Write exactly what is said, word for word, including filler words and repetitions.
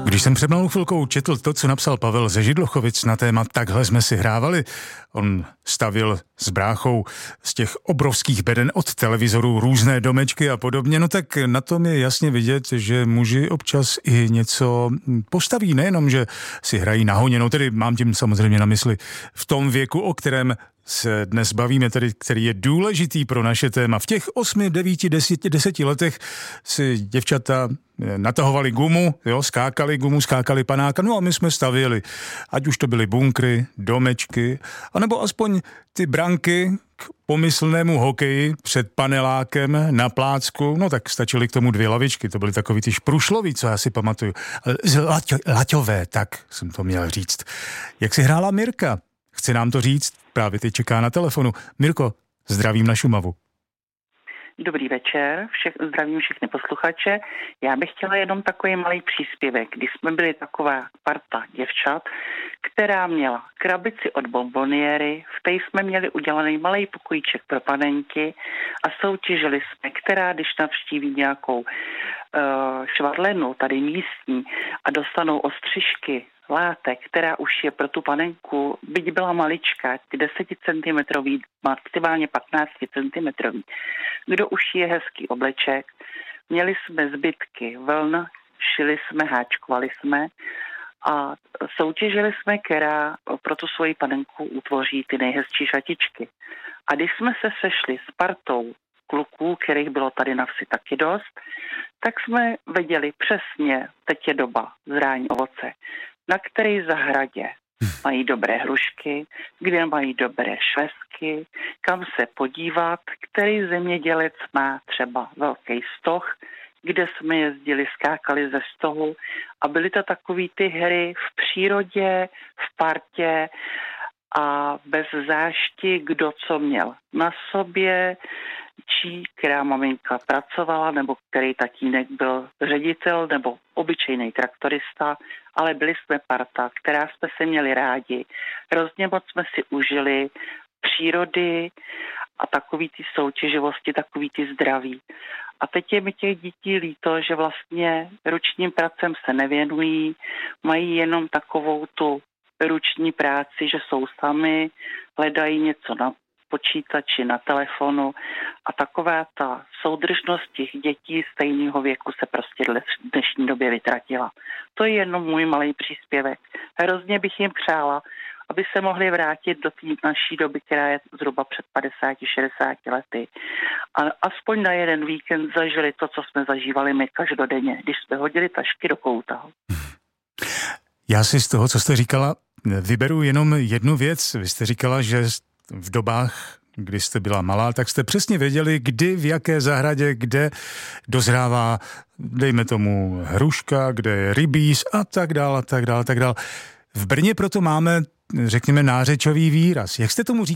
Když jsem před malou chvilkou četl to, co napsal Pavel ze Židlochovic na téma Takhle jsme si hrávali, on stavil s bráchou z těch obrovských beden od televizorů různé domečky a podobně, no tak na tom je jasně vidět, že muži občas i něco postaví, nejenom, že si hrají na honě, no tedy mám tím samozřejmě na mysli v tom věku, o kterém se dnes bavíme, tedy, který je důležitý pro naše téma. V těch osmi, devíti, deseti, deseti letech si děvčata natahovali gumu, jo, skákali gumu, skákali panáka, no a my jsme stavěli. Ať už to byly bunkry, domečky, anebo aspoň ty branky k pomyslnému hokeji před panelákem na plácku, no tak stačily k tomu dvě lavičky, to byly takový ty šprušlový, co já si pamatuju. Laťo, laťové, tak jsem to měl říct. Jak si hrála Mirka? Chce nám to říct, právě teď čeká na telefonu. Mirko, zdravím na Šumavu. Dobrý večer, všech, zdravím všechny posluchače. Já bych chtěla jenom takový malý příspěvek, když jsme byli taková parta děvčat, která měla krabici od bomboniéry, v té jsme měli udělaný malý pokojíček pro panenky a soutěžili jsme, která když navštíví nějakou uh, švadlenu, tady místní, a dostanou ostřižky, látek, která už je pro tu panenku, byť byla malička, ty deseticentimetrový, maximálně patnáct centimetrů. Kdo už je hezký obleček, měli jsme zbytky vln, šili jsme, háčkovali jsme a soutěžili jsme, která pro tu svoji panenku utvoří ty nejhezčí šatičky. A když jsme se sešli s partou kluků, kterých bylo tady na vsi taky dost, tak jsme věděli přesně, teď je doba zrání ovoce, na které zahradě mají dobré hrušky, kde mají dobré švestky, kam se podívat, který zemědělec má třeba velký stoh, kde jsme jezdili, skákali ze stohu a byly to takový ty hry v přírodě, v partě a bez zášti, kdo co měl na sobě, čí, která maminka pracovala, nebo který tatínek byl ředitel, nebo obyčejný traktorista, ale byli jsme parta, která jsme se měli rádi. Hrozně moc jsme si užili přírody a takový ty soutěživosti, takový ty zdraví. A teď je mi těch dětí líto, že vlastně ručním pracem se nevěnují, mají jenom takovou tu ruční práci, že jsou sami, hledají něco na počítači, na telefonu a taková ta soudržnost těch dětí stejného věku se prostě v dnešní době vytratila. To je jenom můj malý příspěvek. Hrozně bych jim přála, aby se mohli vrátit do té naší doby, která je zhruba před padesáti šedesáti lety. A aspoň na jeden víkend zažili to, co jsme zažívali my každodenně, když jsme hodili tašky do kouta. Já si z toho, co jste říkala, vyberu jenom jednu věc. Vy jste říkala, že v dobách, kdy jste byla malá, tak jste přesně věděli, kdy, v jaké zahradě, kde dozrává, dejme tomu, hruška, kde je rybíz a tak dál, a tak dál, a tak dál. V Brně proto máme, řekněme, nářečový výraz. Jak jste tomu říkali?